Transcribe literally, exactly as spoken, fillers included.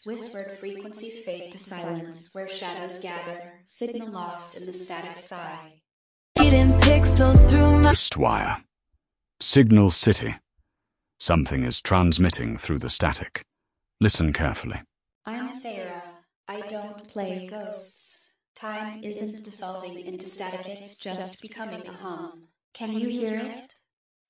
ghosts, whispered frequencies fade to silence, where shadows gather, signal lost in the static sigh. Eating pixels through my Ghostwire. Signal City. Something is transmitting through the static. Listen carefully. I'm Sarah. I don't play ghosts. Time isn't dissolving into static, it's just becoming a hum. Can you hear it?